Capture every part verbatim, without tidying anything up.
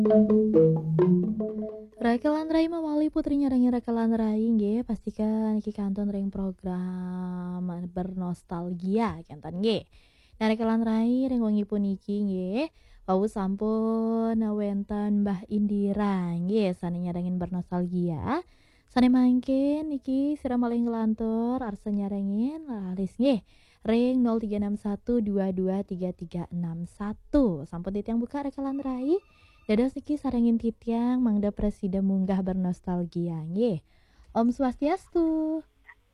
Rakelan rai mawali putrinya rangi rakelan rai nggih pastikan iki kanton ring program bernostalgia kanton nggih. Nah rakelan rai ring wengi puniki nggih wau sampun wenten Mbah Indira nggih sane nyarengin bernostalgia. Sane mangkin niki sira malih nglantur arsa nyarengin laris nggih ring nol tiga enam satu dua dua tiga tiga enam satu sampun titiang buka rakelan rai. Dados iki sarengin titiang mangda presida munggah bernostalgia nggih. Om Swastiastu.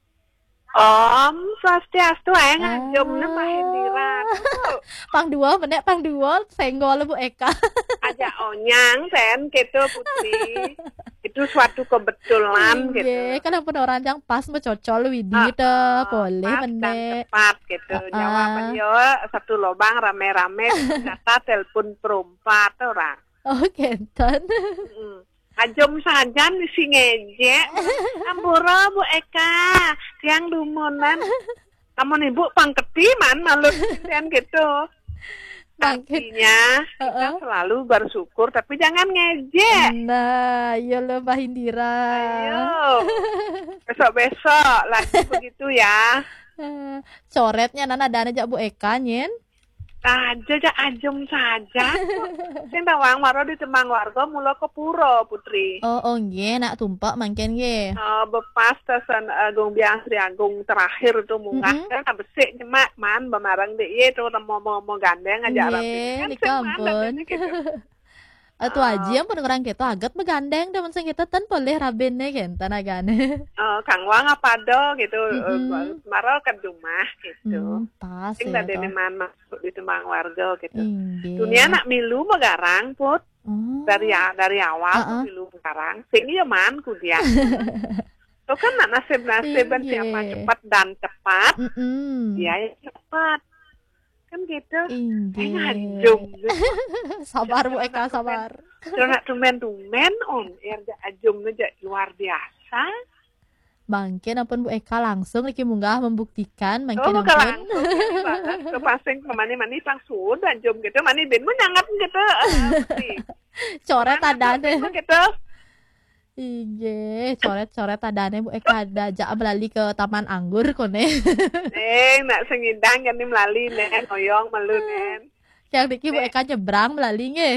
Om Swastiastu ae ngajum Ah. Mbah Indira. Pang dua menek pang dua senggol Bu Eka. Aja onyang sen gitu Putri. Itu suatu kebetulan gitu. Nggih, kan ampun orang yang pas mencocol Widi Ah, teh ah, boleh pas dan menek. tepat gitu. Ah, ah. Jawaban yo satu lobang rame-rame ternyata telepon perempat orang. Oh, kenten. Mm. Ajom saja si ngejek. Ampura Bu Eka, tiang dumunan. Kamu ibu pangketi man malu dan gitu. Pangket. Artinya kita Heeh. selalu bersyukur tapi jangan ngejek. Nah, iya lho Mbah Indira. Ayo. Besok-besok lagi begitu ya. Eh, Coretnya nana dana jak Bu Eka nyen. Aja aja ajum saja. Sing tawang maro di temang warga mula ke pura Putri. Oh, oh nggih, nak tumpak mangken nggih. Uh, bepas tasan Agung Biang Sri Agung terakhir itu munggah Mm-mm. kan besik nyemak man bemarang deh itu mau mau mau gandeng aja rapi Nggih, kan nika sing man ampun. dadanya gitu. Atu aji ampun orang kita agat begandeng temen sing kita ten boleh rabene kenten agane. Uh, Kang Wang apa do gitu Mm-mm. uh, maro ke rumah gitu. Hmm, pas Sing ya tadi toh. man masuk di temang warga gitu. Inggih. Dunia nak milu megarang put Oh. dari dari awal Uh-uh. tuh milu megarang. Sing iya man kudia. Itu kan nak nasib-nasiban Inggih. siapa cepat dan cepat. Mm-mm. Dia yang cepat. Kan gitu. Inggih. Ngajum. Sabar Bu Eka, sabar. Kalau nak tumen-tumen on air ajum aja luar biasa. Bangke ampun Bu Eka langsung iki munggah membuktikan Oh, mangke bukan ampun. langsung ini banget. Ke pasing ke mani-mani langsung ajum gitu. Mani ben menyangat gitu. Coret adane. Gitu. Iya, coret-coret adane Bu Eka ada jak melali ke Taman Anggur kone. Eh, nak sengidang kan ni melali nen, oyong malu nen. Yang diki Bu Eka nyebrang melali nge.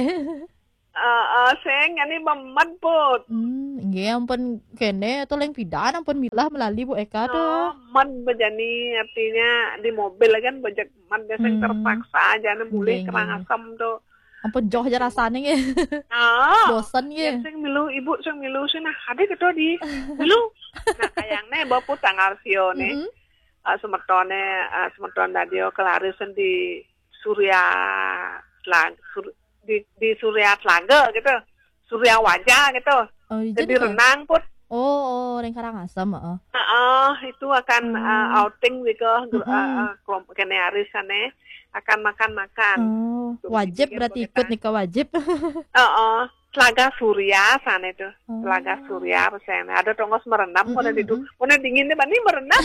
Eh, eh, seng ini memet put. Hmm, nggih ampun kene to leng pidan ampun milah melali Bu Eka Oh, tuh. men bejani artinya di mobil kan bejak men biasa Hmm. terpaksa aja nih mulai Nggih, kerang nggih. asam tuh. Ampun joh aja rasane nge. Ah, Bosen ya nge. sing milu ibu sing milu sih nah ada gitu di milu. Nah kayangnya bapu tanggal sio nih. Mm-mm. Uh, semetone uh, semeton radio kelarisan di Surya Tlag, Sur, di di Surya Tlaga gitu. Surya Wajah gitu. Oh, Jadi jadi kok. renang put. Oh, oh, ring Karangasem heeh. Heeh, itu akan Hmm. uh, outing gitu Mm-mm. uh, uh, kelompok kene hari sana akan makan-makan. Oh, wajib berarti ikut nikah wajib. Heeh, Telaga Surya sana itu. Oh. Telaga Surya sana. Ada tongos merenam Mm-mm, pada itu. mm-mm. Mana dinginnya bani merenam.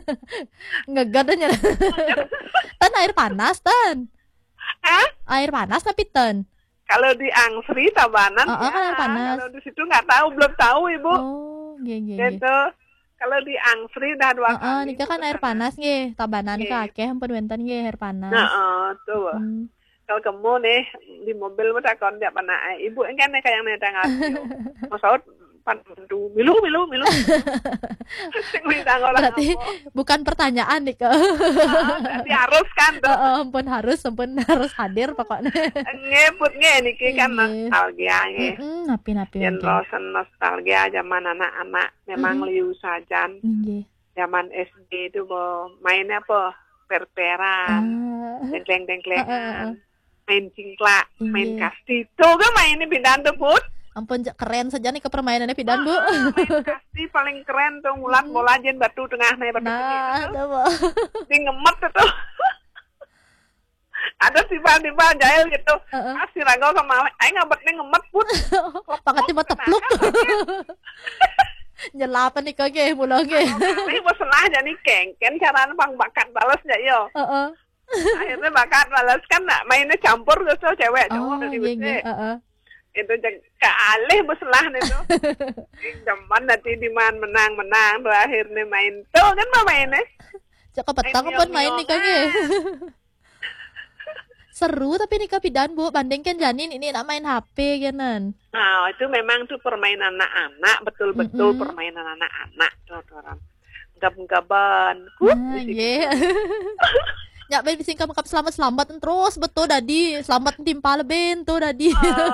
Ngegat aja. Ten air panas ten. Hah? Air panas tapi ten. Kalau di Angsri Tabanan Oh, oh, ya. kan air panas. Kalau di situ nggak tahu, belum tahu Ibu. Oh, nggih nggih nggih. Gitu. Kalau di Angsri udah dua Heeh, kali. nikah kan ke air sana. panas nggih. Tabanan Nggih. nikah akeh ampun wenten nggih air panas. Heeh, tuh. Hmm. Kalau kamu nih di mobil mau takon dia mana ibu kan nih kayak nih tanggal maksud pandu milu milu milu sing minta orang Berarti apa. bukan pertanyaan nikah. Ah, berarti harus kan tuh Heeh, ampun harus ampun harus hadir pokoknya. ngebut nge niki kan Iya. nostalgia nge Heeh, napi-napi yang mungkin. rosen nostalgia zaman anak-anak memang Mm-mm. liu sajan Nggih. zaman S D itu bo mainnya apa perperan Ah. dengkleng Ah, ah, ah. dengklengan main cingklak main Iya. kasti tuh kan mainnya pindahan tuh put. Ampun ja- keren saja nih kepermainannya pidan, Bu. Ah, main kasti paling keren tuh ngulat bola jen batu tengah nih batu Nah, tengah tuh, Bu. di ngemet tuh ada tiba-tiba jahil gitu Heeh. ah si rago kemana ayo ngabetnya ngemet pun Pakat tiba tepluk. Nyelapan nih kage mula ge. ini bos senah jadi kengken caranya pang bakat balas ya yo Heeh. akhirnya bakat balas kan nak mainnya campur gitu cewek cowok Oh, dari iya iya, besok heeh. Itu jangan kealih beselah itu. Zaman nanti di man menang-menang terakhir nih main tuh kan mau main eh. Cak petang pun main nikahnya. Seru tapi nikah pidan Bu, bandingkan Janin ini nak main H P kanan. Nah, itu memang tuh permainan anak-anak, betul-betul Mm-mm. permainan anak-anak tuh orang. Gab-gaban. Nah, yeah. Nyak ben bising kamu kap selamat-selamat terus betul dadi, selamat timpa leben tuh dadi.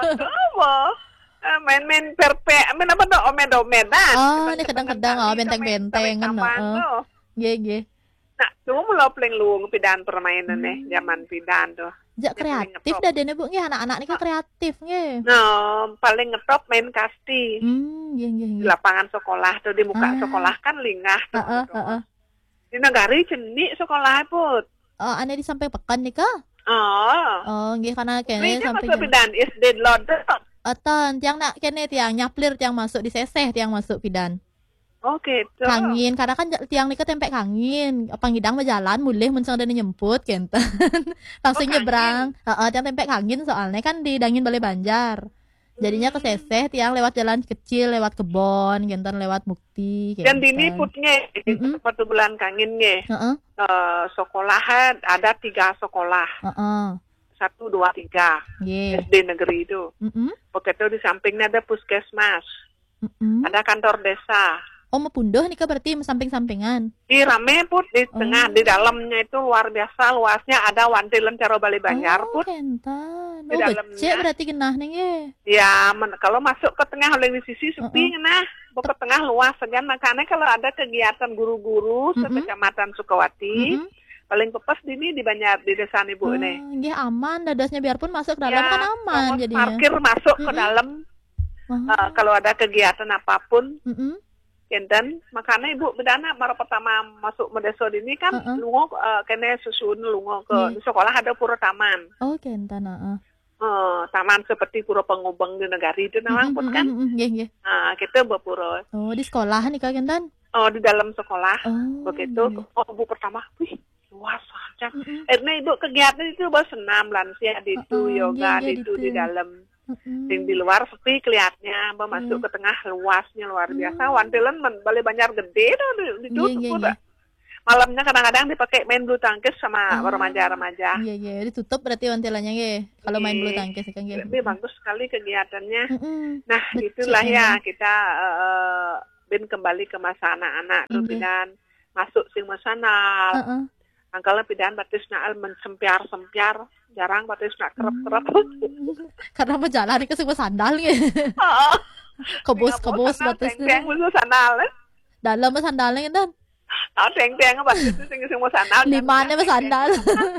Apa? Eh, main-main perpe, main apa tuh omed-omedan. Ah, ini kadang-kadang ah benteng-benteng kan. Heeh. Nggih, nggih. Nah, tuh mulo pling luang pidan permainan nih, zaman pidan tuh. Jak kreatif dah dene Bu nggih anak-anak nih kreatif nggih. No, paling ngetop main kasti. Hmm, nggih nggih Di nggih. lapangan sekolah tuh di muka Ah. sekolah kan lingah tuh. Heeh, tuh. heeh. Di negari cenik sekolah put. Oh, ane di samping pekan nih kah? Oh. Oh, nggih karena kene Ini samping. masuk pidan is dead lord. Atan, tiang nak kene tiang nyaplir tiang masuk di seseh tiang masuk pidan. Oh gitu. Kangin, karena kan tiang nika tempek kangin. Panggidang berjalan mulih mun dene nyemput kenten. Langsung Oh, nyebrang. Heeh, tiang tempek kangin soalnya kan di Dangin Balai Banjar. Jadinya ke seseh tiang lewat jalan kecil, lewat kebon, kenten lewat mukti Dan dini kenten. putnya Mm-mm. satu bulan kangin nge. Heeh, Eh, sekolahan ada tiga sekolah. heeh. Satu, dua, tiga. Nggih. S D negeri itu. Heeh. Begitu di sampingnya ada puskesmas. Heeh. Ada kantor desa. Oh, mau punduh nika berarti samping-sampingan. Di rame put di tengah Oh. di dalamnya itu luar biasa luasnya ada wantilan caro Bali Banjar Oh, put. kentan. Di Oh, dalamnya. becek berarti genah nih nggih. Ya men- kalau masuk ke tengah oleh di sisi sepi Uh-uh. nah. Ke tengah luas saja makanya kalau ada kegiatan guru-guru Mm-mm. sekecamatan Sukawati Heeh. paling pepas di ini di Banjar di desa ibu ini. Oh, nggih aman dadasnya biarpun masuk ke dalam Ya, kan aman kalau jadinya. parkir masuk ke Mm-mm. dalam Oh. eh, kalau ada kegiatan apapun Heeh. dan makanya ibu bedana mara pertama masuk medeso ini kan Uh-uh. lungo uh, kene susun lungo ke Iya. di sekolah ada pura taman. Oh, kentan heeh. Eh, taman seperti pura pengubeng di negari itu namang put kan. Heeh, nggih nggih. Nah, kita berpura Oh, di sekolah nih Kak Kentan. oh di dalam sekolah. Oh. Begitu nggih. oh ibu pertama wih luas aja. Heeh. Akhirnya ibu kegiatan itu baru senam lansia di itu Uh-uh, yoga iya, iya, di itu gitu. di dalam. Heeh. Yang di luar sepi kelihatannya, Mbak masuk Iya. ke tengah luasnya luar biasa. Hmm. Wantilan men Bali Banjar gede tuh di, Iya, ditutup iya, udah. iya. Malamnya kadang-kadang dipakai main bulu tangkis sama Oh. remaja-remaja. Iya, iya, ditutup berarti wantilannya nggih. Kalau main bulu Iya. tangkis kan nggih. Ini bagus sekali kegiatannya. Heeh. Nah, Becek itulah ya emang. kita eh, bin kembali ke masa anak-anak tuh Iya. pidan masuk sing masanal. Heeh. Angkala pidan batis naal mensempiar-sempiar, jarang batis nak kerep-kerep. Hmm. Karena berjalan ke semua sandal nggih. Heeh. Kebos-kebos batas Teng-teng musuh sanal. eh. dalam sandalnya Kentan. Tahu teng-teng batis sing sing mau sanal. Limanya sandal.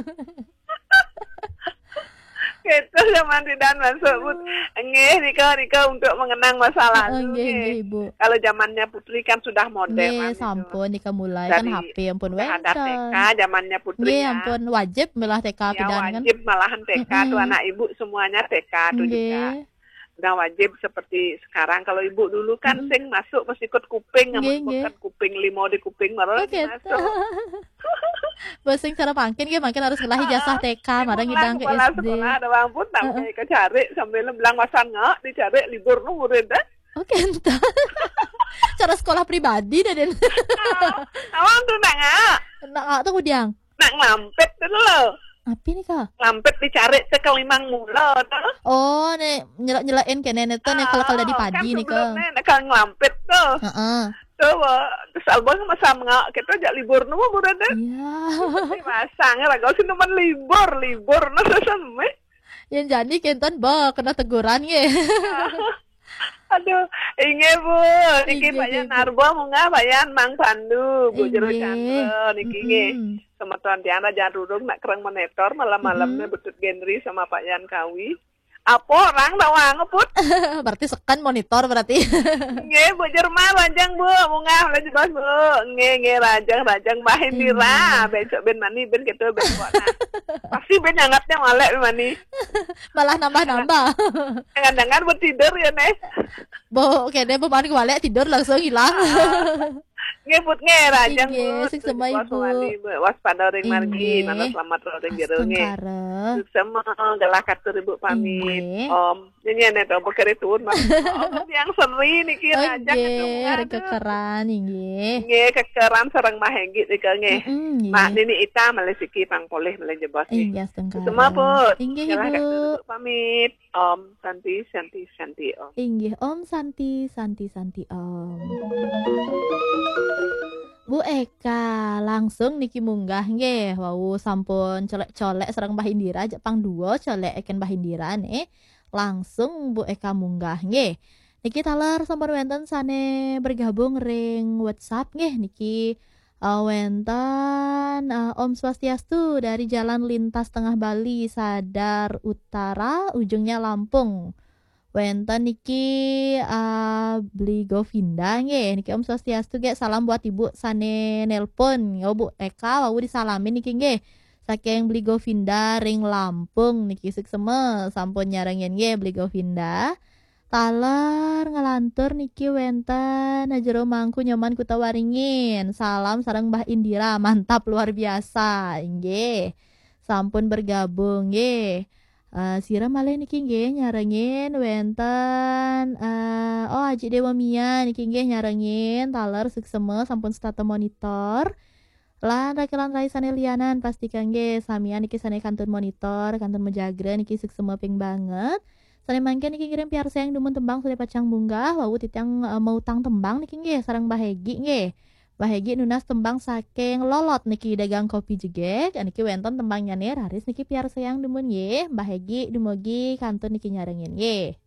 Gitu zaman tidak masuk put. Nggih Nika Nika untuk mengenang masa Heeh, lalu. nggih nggih. nggih Ibu. Kalau zamannya Putri kan sudah modern. Nggih, itu. sampun nika mulai kan Dari- H P ampun Sudah ada T K wengsan. zamannya Putri Nggih, ya. ampun wajib belah T K Ya pidan kan. wajib malahan T K tuh Mm-mm. anak ibu semuanya T K tuh juga. Nggih. Udah wajib seperti sekarang kalau ibu dulu kan Mm-mm. sing masuk mesti ikut kuping Nggih, amun nggih. bukan kuping limo di kuping baru Oh, gitu. masuk. Basing cara pangkin nggih makin harus ngelahi jasa T K marang ngidang ke Kepala S D. sekolah ada ampun sampai ke cari sambil bilang masan nggak dicari libur nu murid dah. Oh, kentan. Cara sekolah pribadi dah den. Awang tuh nak nggak Nak nggak tuh udiang. nak ngelampet dulu loh. Api nih Kak? Lampet dicari ke kelimang mula tuh. Oh, nih nyelak-nyelain kene itu nih kalau kalau di padi nih Kak. Kan sebelumnya kalau ngelampet tuh. Heeh. Tuh wah, terus albon sama sama kita ajak libur nu murid dah. Iya. Masang lah kau sih teman libur libur nu sesame. Yang jadi kentan bah kena teguran ye. Aduh, inge bu, niki Inge, bayan Bu. narbo munga bayan mang pandu, bu jero Inge. chandra, niki nge. Mm-mm. Sama tuan Tiana jangan rurung nak kereng monitor malam-malamnya Mm-mm. betut Genri sama Pak Yan Kawi. Apa orang bawang ngeput? Berarti sekan monitor berarti. Nge, bu jerma rajang bu, munga lagi bos bu. Nge nge rajang rajang bahin Iya. dira, besok ben mani ben gitu ben kok nah. Pasti ben nyangatnya malek ben mani. Malah nambah-nambah. Kadang-kadang buat tidur ya nih. Bo, kayaknya pemain kebalik tidur langsung hilang. Ngebut ngerajang Inggih, Bu, sik terus sama was Ibu. wali Bu, waspada ring margi, nana Inggih. selamat ring jero nge. Astengkara. Terus sama gelah katur Ibu pamit. Inggih. Om, nyanyi to bekeri turun mas. Om yang seri niki rajang Oke, hari aduh. kekeran inggih. Nge kekeran sareng mahenggi tika nge. Mhm, Mak nggih. nini ita malih siki pang poleh malih jebos nge. Inggih, astengkara. Semua pun. Inggih, Gelah Ibu. katur Ibu pamit. Om, Santi, Santi, Santi Om. Inggih, Om Santi, Santi, Santi Om. Bu Eka, langsung niki munggah nggih, wau sampun colek-colek sareng Mbah Indira jak pang duo colek eken Mbah Indira nih. Langsung Bu Eka munggah nggih. Niki taler sampun wonten sane bergabung ring WhatsApp nggih niki uh, wonten uh, Om Swastiastu dari Jalan Lintas Tengah Bali, Sadar Utara, ujungnya Lampung. Wenten niki uh, beli Govinda nggih, niki Om Swastiastu ge salam buat Ibu sane nelpon. Yo Bu Eka wau disalamin niki nggih. Saking beli Govinda ring Lampung niki sukseme sampun nyarengin nggih beli Govinda. Taler ngelantur niki wenten jero mangku nyoman Kutawaringin. Salam sareng Mbah Indira, mantap luar biasa. Nggih. Sampun bergabung nggih. Uh, sira malih niki nggih nyarengin wenten uh, oh Aji Dewa Mia niki nggih nyarengin taler sukseme sampun stata monitor. Lan rakelan raisane lianan pastikan nggih samian niki sane kantun monitor, kantun menjagra niki sukseme ping banget. Sane mangke niki ngirim piar sayang dumun tembang sudah pacang munggah wau titang uh, mau tang tembang niki nggih sareng Mbah Hegi nggih. Mbah Hegi nunas tembang saking lolot niki dagang kopi jegek niki wonten tembang nyanir haris niki piar sayang dumun nggih Mbah Hegi dumugi kantun niki nyarengin nggih.